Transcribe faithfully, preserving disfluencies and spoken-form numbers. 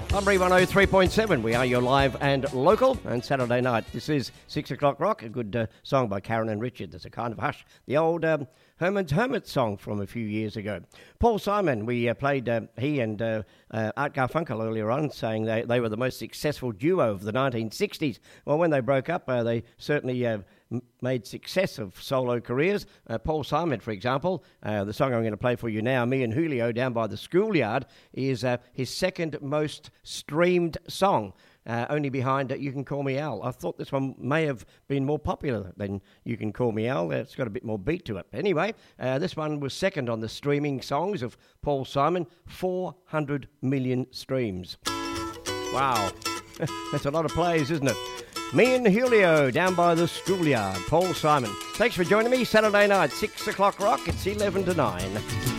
I'm Re one oh three point seven. We are your live and local and Saturday night. This is six o'clock Rock, a good uh, song by Karen and Richard. There's a kind of hush. The old um, Herman's Hermit song from a few years ago. Paul Simon, we uh, played uh, he and uh, uh, Art Garfunkel earlier on, saying they, they were the most successful duo of the nineteen sixties. Well, when they broke up, uh, they certainly uh, m- made success of solo careers. Uh, Paul Simon, for example, uh, the song I'm going to play for you now, Me and Julio Down by the Schoolyard, is uh, his second most streamed song. Uh, only behind uh, You Can Call Me Al. I thought this one may have been more popular than You Can Call Me Al. Uh, it's got a bit more beat to it. Anyway, uh, this one was second on the streaming songs of Paul Simon, four hundred million streams. Wow. That's a lot of plays, isn't it? Me and Julio, Down by the Schoolyard, Paul Simon. Thanks for joining me Saturday night, six o'clock Rock. It's eleven to nine.